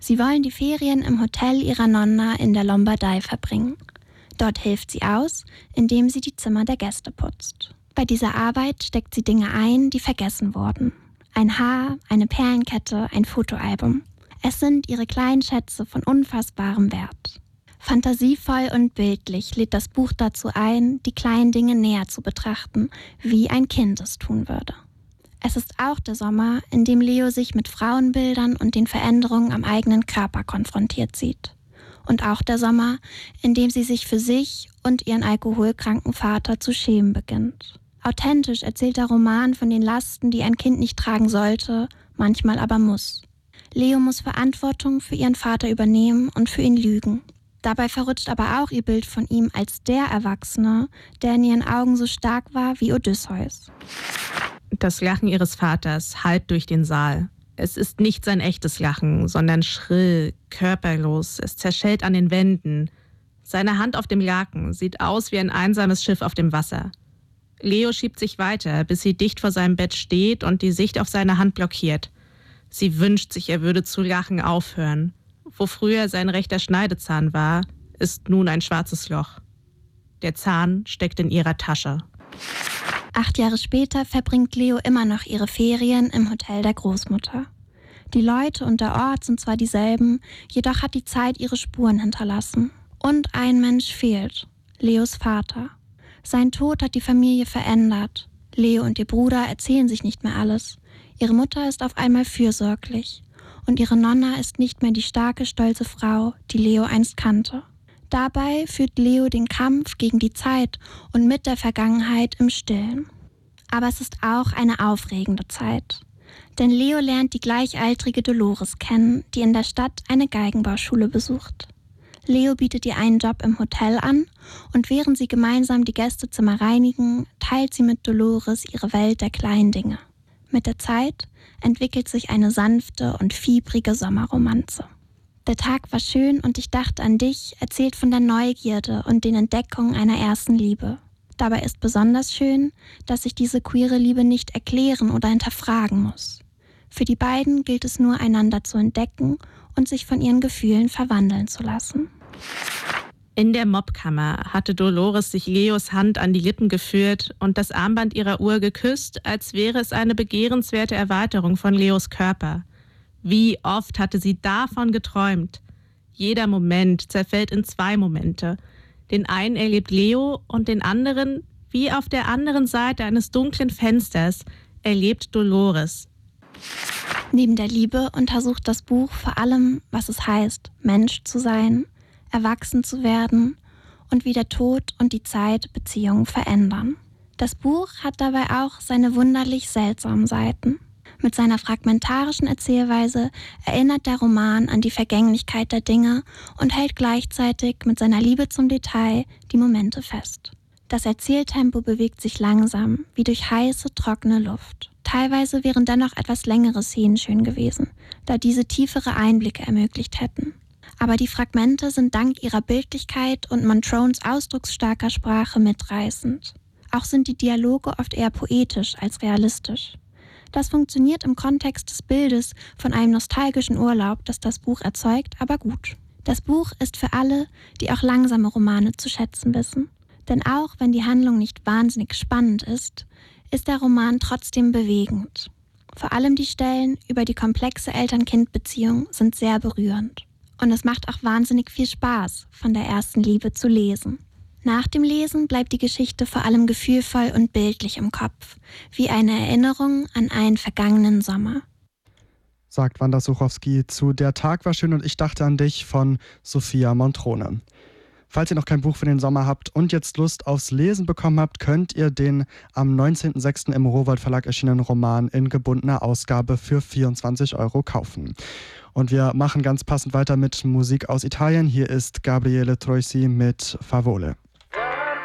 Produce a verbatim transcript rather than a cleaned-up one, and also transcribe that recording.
Sie wollen die Ferien im Hotel ihrer Nonna in der Lombardei verbringen. Dort hilft sie aus, indem sie die Zimmer der Gäste putzt. Bei dieser Arbeit steckt sie Dinge ein, die vergessen wurden. Ein Haar, eine Perlenkette, ein Fotoalbum. Es sind ihre kleinen Schätze von unfassbarem Wert. Fantasievoll und bildlich lädt das Buch dazu ein, die kleinen Dinge näher zu betrachten, wie ein Kind es tun würde. Es ist auch der Sommer, in dem Leo sich mit Frauenbildern und den Veränderungen am eigenen Körper konfrontiert sieht. Und auch der Sommer, in dem sie sich für sich und ihren alkoholkranken Vater zu schämen beginnt. Authentisch erzählt der Roman von den Lasten, die ein Kind nicht tragen sollte, manchmal aber muss. Leo muss Verantwortung für ihren Vater übernehmen und für ihn lügen. Dabei verrutscht aber auch ihr Bild von ihm als der Erwachsene, der in ihren Augen so stark war wie Odysseus. Das Lachen ihres Vaters hallt durch den Saal. Es ist nicht sein echtes Lachen, sondern schrill, körperlos. Es zerschellt an den Wänden. Seine Hand auf dem Laken sieht aus wie ein einsames Schiff auf dem Wasser. Leo schiebt sich weiter, bis sie dicht vor seinem Bett steht und die Sicht auf seine Hand blockiert. Sie wünscht sich, er würde zu lachen aufhören. Wo früher sein rechter Schneidezahn war, ist nun ein schwarzes Loch. Der Zahn steckt in ihrer Tasche. Acht Jahre später verbringt Leo immer noch ihre Ferien im Hotel der Großmutter. Die Leute und der Ort sind zwar dieselben, jedoch hat die Zeit ihre Spuren hinterlassen. Und ein Mensch fehlt, Leos Vater. Sein Tod hat die Familie verändert. Leo und ihr Bruder erzählen sich nicht mehr alles. Ihre Mutter ist auf einmal fürsorglich. Und ihre Nonna ist nicht mehr die starke, stolze Frau, die Leo einst kannte. Dabei führt Leo den Kampf gegen die Zeit und mit der Vergangenheit im Stillen. Aber es ist auch eine aufregende Zeit. Denn Leo lernt die gleichaltrige Dolores kennen, die in der Stadt eine Geigenbauschule besucht. Leo bietet ihr einen Job im Hotel an und während sie gemeinsam die Gästezimmer reinigen, teilt sie mit Dolores ihre Welt der kleinen Dinge. Mit der Zeit entwickelt sich eine sanfte und fiebrige Sommerromanze. Der Tag war schön und ich dachte an dich, erzählt von der Neugierde und den Entdeckungen einer ersten Liebe. Dabei ist besonders schön, dass sich diese queere Liebe nicht erklären oder hinterfragen muss. Für die beiden gilt es nur, einander zu entdecken und sich von ihren Gefühlen verwandeln zu lassen. In der Mobkammer hatte Dolores sich Leos Hand an die Lippen geführt und das Armband ihrer Uhr geküsst, als wäre es eine begehrenswerte Erweiterung von Leos Körper. Wie oft hatte sie davon geträumt? Jeder Moment zerfällt in zwei Momente. Den einen erlebt Leo und den anderen, wie auf der anderen Seite eines dunklen Fensters, erlebt Dolores. Neben der Liebe untersucht das Buch vor allem, was es heißt, Mensch zu sein, erwachsen zu werden und wie der Tod und die Zeit Beziehungen verändern. Das Buch hat dabei auch seine wunderlich seltsamen Seiten. Mit seiner fragmentarischen Erzählweise erinnert der Roman an die Vergänglichkeit der Dinge und hält gleichzeitig mit seiner Liebe zum Detail die Momente fest. Das Erzähltempo bewegt sich langsam, wie durch heiße, trockene Luft. Teilweise wären dennoch etwas längere Szenen schön gewesen, da diese tiefere Einblicke ermöglicht hätten. Aber die Fragmente sind dank ihrer Bildlichkeit und Montrones ausdrucksstarker Sprache mitreißend. Auch sind die Dialoge oft eher poetisch als realistisch. Das funktioniert im Kontext des Bildes von einem nostalgischen Urlaub, das das Buch erzeugt, aber gut. Das Buch ist für alle, die auch langsame Romane zu schätzen wissen. Denn auch wenn die Handlung nicht wahnsinnig spannend ist, ist der Roman trotzdem bewegend. Vor allem die Stellen über die komplexe Eltern-Kind-Beziehung sind sehr berührend. Und es macht auch wahnsinnig viel Spaß, von der ersten Liebe zu lesen. Nach dem Lesen bleibt die Geschichte vor allem gefühlvoll und bildlich im Kopf, wie eine Erinnerung an einen vergangenen Sommer. Sagt Wanda Suchowski zu Der Tag war schön und ich dachte an dich von Sophia Montrone. Falls ihr noch kein Buch für den Sommer habt und jetzt Lust aufs Lesen bekommen habt, könnt ihr den am neunzehnten sechsten im Rowohlt Verlag erschienenen Roman in gebundener Ausgabe für vierundzwanzig Euro kaufen. Und wir machen ganz passend weiter mit Musik aus Italien. Hier ist Gabriele Troisi mit Favole.